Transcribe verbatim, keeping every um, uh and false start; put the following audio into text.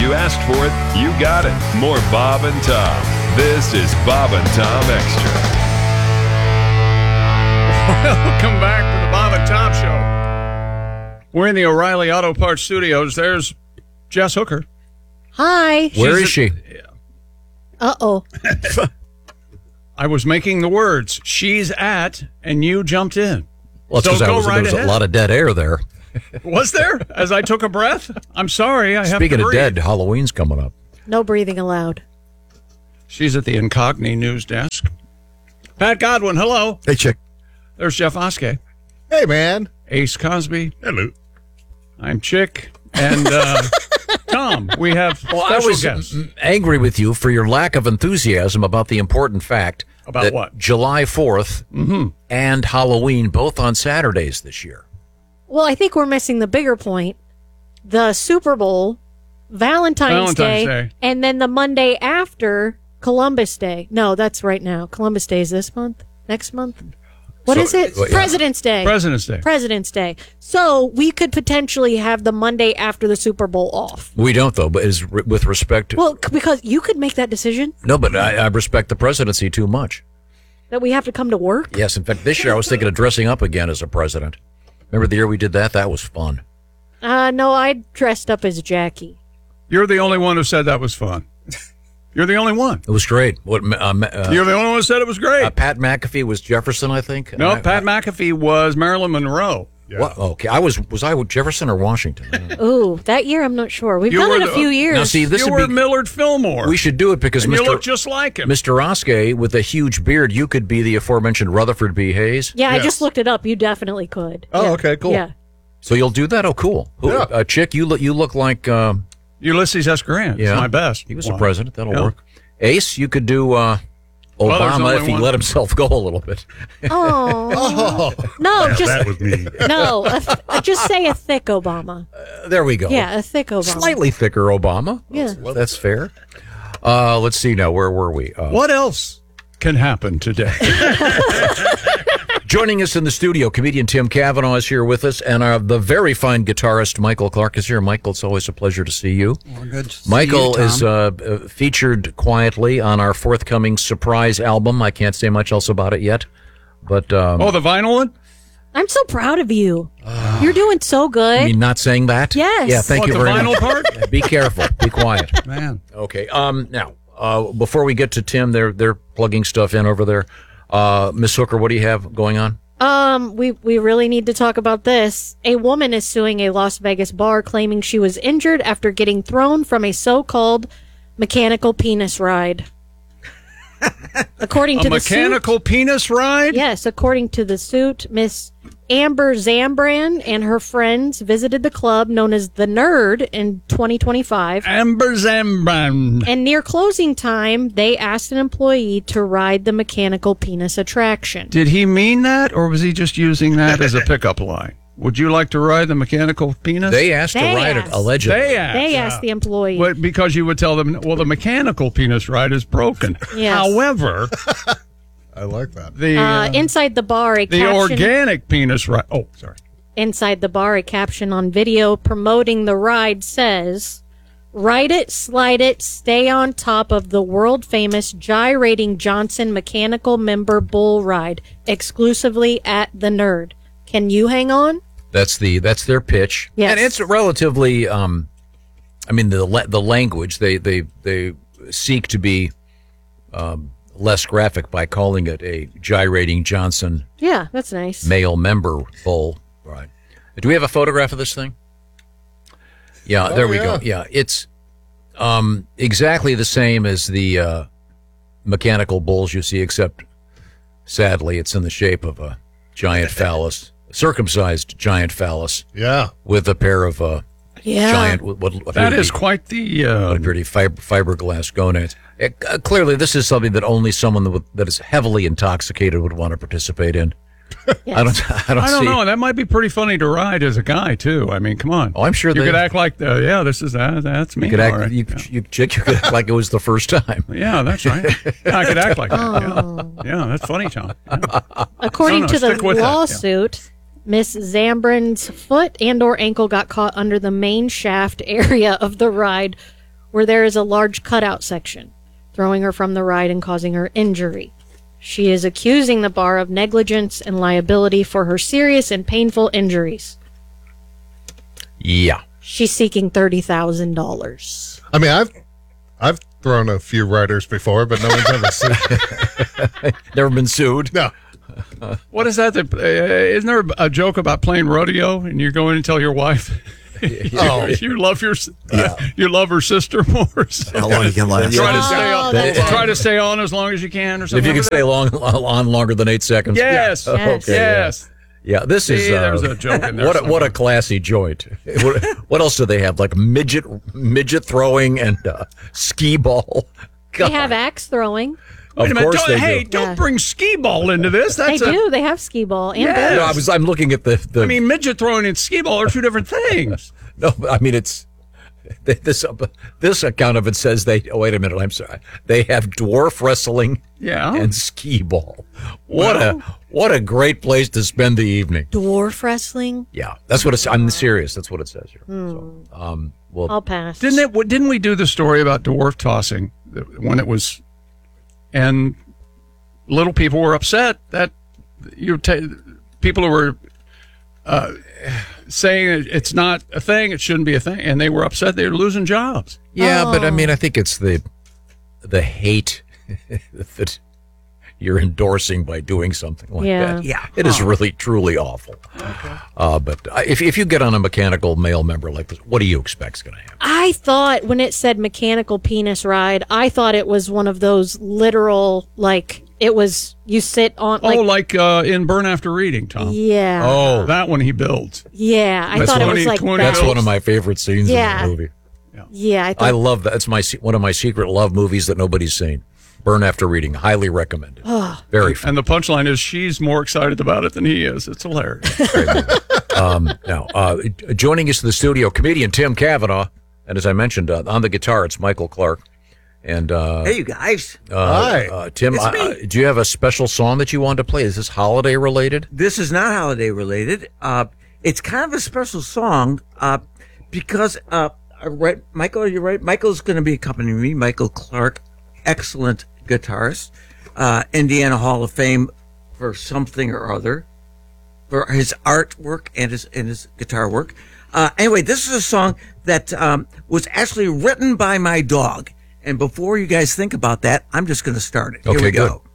you asked for it, you got it. More Bob and Tom. This is Bob and Tom Extra. Welcome back to the Bob and Tom Show. We're in the O'Reilly Auto Parts Studios. There's Jess Hooker. Hi. Where She's is she? Uh-oh. I was making the words, she's at, and you jumped in. Well, So because go was, right there was ahead. a lot of dead air there. Was there? As I took a breath? I'm sorry, I have Speaking to of breathe. dead, Halloween's coming up. No breathing allowed. She's at the Incogni news desk. Pat Godwin, hello. Hey, chick. There's Jeff Oskey. Hey, man. Ace Cosby. Hello. I'm Chick. And uh, Tom, we have Well, I special was guests. m- angry with you for your lack of enthusiasm about the important fact About that what? July fourth Mm-hmm. and Halloween both on Saturdays this year. Well, I think we're missing the bigger point. The Super Bowl, Valentine's, Valentine's Day, Day. and then the Monday after, Columbus Day. No, that's right now. Columbus Day is this month? Next month? What So- is it? well, yeah. President's Day. President's Day. President's Day. So we could potentially have the Monday after the Super Bowl off. We don't, though, but is with respect to... Well, c- because you could make that decision no, but I, I respect the presidency too much. that we have to come to work. Yes, in fact, this year I was thinking of dressing up again as a president. Remember the year we did that? That was fun. Uh, no, I dressed up as Jackie. You're the only one who said that was fun. You're the only one. It was great. What? Uh, uh, You're the only one who said it was great. uh, Pat McAfee was Jefferson, I think. no, I- Pat McAfee was Marilyn Monroe. What? Okay, I was was I with Jefferson or Washington? I don't know. Ooh, that year I'm not sure. We've You done were it a the- few years. Now, see, this you would were be. Millard Fillmore. We should do it because and you Mister look just like him. Mister Oskey with a huge beard, you could be the aforementioned Rutherford B. Hayes. yeah, I Yes. just looked it up. You definitely could. Oh, Yeah. okay, cool. Yeah. So you'll do that? Oh, cool. Who, Yeah. uh, Chick, you look you look like um, Ulysses S. Grant. yeah, It's my best. He was Wow. a president. That'll Yeah. work. Ace, you could do uh, Well, there's Obama only if he one. let himself go a little bit. Oh. No, just was me. no. A th- just say a thick Obama. Uh, there we go. Yeah, a thick Obama. Slightly thicker Obama. Yeah. Well, that's fair. Uh, let's see now. Where were we? Uh, What else can happen today? Joining us in the studio, comedian Tim Cavanaugh is here with us, and uh, the very fine guitarist Michael Clark is here. Michael, it's always a pleasure to see you. Well, good to see Michael you, Tom. is uh, uh, featured quietly on our forthcoming surprise album. I can't say much else about it yet, but um, oh, the vinyl one? I'm so proud of you. You're doing so good. I mean, not saying that. Yes. Yeah. Thank What, you the very vinyl much. part? Be careful. Be quiet. Man. Okay. Um. Now, uh, before we get to Tim, they're they're plugging stuff in over there. Uh, Miss Hooker, what do you have going on? Um, we we really need to talk about this. A woman is suing a Las Vegas bar claiming she was injured after getting thrown from a so-called mechanical penis ride. According A to the mechanical penis ride? suit, yes, according to the suit, Miss Amber Zambran and her friends visited the club known as The Nerd in twenty twenty-five. Amber Zambran. And near closing time, they asked an employee to ride the mechanical penis attraction. Did he mean that, or was he just using that as a pickup line? Would you like to ride the mechanical penis? They asked They to ride asked. it allegedly. They asked. They asked the employee. Well, because you would tell them, well, the mechanical penis ride is broken. Yes. However, I like that. the Uh, uh, inside the bar, a the caption, organic penis ride. Oh, sorry. inside the bar, a caption on video promoting the ride says, "Ride it, slide it, stay on top of the world famous gyrating Johnson mechanical member bull ride, exclusively at the Nerd. Can you hang on?" That's the that's their pitch. Yes. And it's relatively. Um, I mean the la- the language they they they seek to be um, less graphic by calling it a gyrating Johnson Yeah, that's nice. male member bull. Right. Do we have a photograph of this thing? Yeah, Oh, there we yeah. go. Yeah, it's um, exactly the same as the uh, mechanical bulls you see, except sadly it's in the shape of a giant phallus, circumcised giant phallus Yeah. with a pair of uh, Yeah. giant, what, what appear That to is be- quite the. Uh, what appear to be fib- fiberglass gonads. It, uh, clearly, this is something that only someone that, would, that is heavily intoxicated would want to participate in. I don't. I don't, I don't see. know. That might be pretty funny to ride as a guy too. I mean, come on. Oh, I'm sure you they- could act like, uh, yeah, this is that. That's me. You could act. all right. You, yeah. you, chick, you could act like it was the first time. Yeah, that's right. Yeah, I could act like that. Oh. Yeah, yeah that's funny, Tom. Yeah. According No, no, to the stick with that, yeah. lawsuit, Miss Zambran's foot and or ankle got caught under the main shaft area of the ride where there is a large cutout section, throwing her from the ride and causing her injury. She is accusing the bar of negligence and liability for her serious and painful injuries. Yeah. She's seeking thirty thousand dollars. I mean, I've I've thrown a few riders before, but no one's ever sued. Never been sued. No. What is that? that uh, isn't there a joke about playing rodeo and you go in and tell your wife Oh. you love your uh, you love her sister more? So How long you can last? try to stay on. Oh, that's Try right. to stay on as long as you can, or If something. you can like stay long on longer than eight seconds. Yes. Yeah. Yes. Okay, yeah. yes. Yeah, this See, is uh, there's a joke in there What a, what a somewhere. classy joint. what, what else do they have? Like midget midget throwing and uh, skee ball. They have axe throwing. Wait Of a minute. course Don't, they hey, do. don't Yeah. bring skee ball into this. That's They a, do. They have skee ball and Yes. No, I was. I'm looking at the. the I mean, midget throwing and skee ball are two different things. no, I mean it's this. This account of it says they. Oh, wait a minute. I'm sorry. They have dwarf wrestling. Yeah. And skee ball. What Well- a what a great place to spend the evening. dwarf wrestling. Yeah, that's what it's. I'm serious. That's what it says here. So, um, well, I'll pass. Didn't it? Didn't we do the story about dwarf tossing when it was, and little people were upset that you ta- people who were uh, saying it's not a thing, it shouldn't be a thing, and they were upset they were losing jobs. Yeah, but I Oh. mean, I think it's the the hate that you're endorsing by doing something like Yeah. that. Yeah. It is really, truly awful. Uh, but uh, if if you get on a mechanical male member like this, what do you expect is going to happen? I thought when it said mechanical penis ride, I thought it was one of those literal, like, it was, you sit on, like, oh, like uh, in Burn After Reading, Tom. yeah. Oh, That one he builds. Yeah. I That's thought it when was he- like when he that. that's one of my favorite scenes Yeah. in the movie. Yeah. I I thought, love that. It's my se- one of my secret love movies that nobody's seen. Burn After Reading, highly recommended. Very fun. And the punchline is she's more excited about it than he is. It's hilarious. um, now, uh, joining us in the studio, comedian Tim Cavanaugh, and as I mentioned, uh, on the guitar, it's Michael Clark. And uh, Hey, you guys. uh, Hi. uh, Tim, It's uh, me. uh, do you have a special song that you wanted to play? Is this holiday related? This is not holiday related. Uh, it's kind of a special song uh, because uh, I read, Michael, you're right. Michael's going to be accompanying me. Michael Clark, excellent guitarist, uh, Indiana Hall of Fame for something or other, for his artwork and his and his guitar work. Uh, anyway, this is a song that um, was actually written by my dog. And before you guys think about that, I'm just going to start it. Here Okay, we good. go.